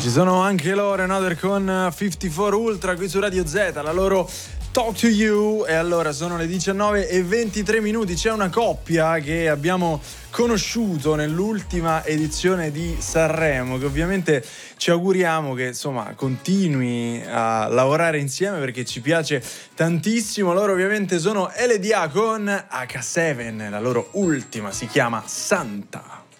Ci sono anche loro, Another con 54 Ultra qui su Radio Z, la loro Talk to You. E allora sono le 19:23. C'è una coppia che abbiamo conosciuto nell'ultima edizione di Sanremo, che ovviamente ci auguriamo che insomma continui a lavorare insieme perché ci piace tantissimo. Loro ovviamente sono LDA con H7, la loro ultima si chiama Santa.